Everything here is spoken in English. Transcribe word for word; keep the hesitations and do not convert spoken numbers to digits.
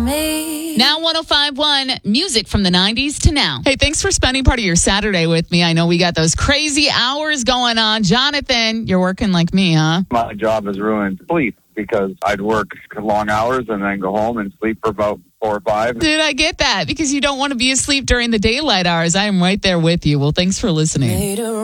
me. Now one oh five point one, music from the nineties to now. Hey, thanks for spending part of your Saturday with me. I know we got those crazy hours going on. Jonathan, you're working like me, huh? My job has ruined sleep because I'd work long hours and then go home and sleep for about four or five. Dude, I get that because you don't want to be asleep during the daylight hours. I am right there with you. Well, thanks for listening. Later